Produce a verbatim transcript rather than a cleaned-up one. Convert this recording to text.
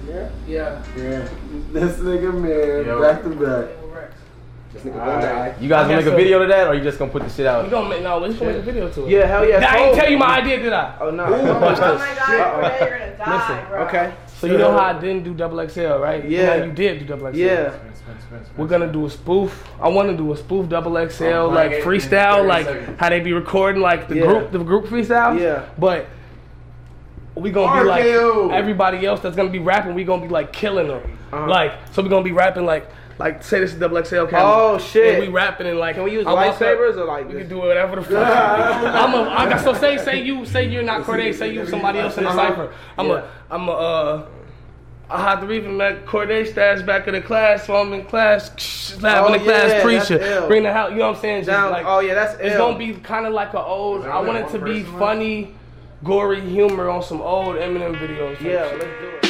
Yeah. Yeah. Yeah. This nigga man, Yo. back to back. This nigga gonna die. You guys gonna make a so. video to that, or you just gonna put the shit out? We gonna make no. We gonna make a video to it. Yeah, hell yeah. I ain't tell you my idea, did I? Oh no. Watch Oh my this. god, Corday, you're gonna die, Listen, bro. Okay. So you know how I didn't do double X L, right? Yeah. Now you did do double X L. Yeah. We're gonna do a spoof. I want to do a spoof double X L, I'm like playing it in freestyle, thirty like seconds. how they be recording, like the Yeah. group, the group freestyle. Yeah. But we gonna R be like K O. everybody else that's gonna be rapping. We gonna be like killing them. Uh-huh. Like so, we gonna be rapping like. Like, say this is double X L camera. Oh, shit. And we rapping and like. Can we use I walk up- lightsabers or like We this? can do whatever the fuck. I'm a. I got so say say you say you're not Corday. Say you somebody else in the Uh-huh. cipher. I'm Yeah. a. I'm a. Uh, I had to even met Corday stats back in the class, so I'm in class, having Oh, the class yeah, preacher, that's ill. bring the house. You know what I'm saying? Just Down. like, Oh yeah, that's it's ill. gonna be kind of like an old. that I only want it one to be person, man? funny, gory humor on some old Eminem videos. type Yeah, shit. let's do it.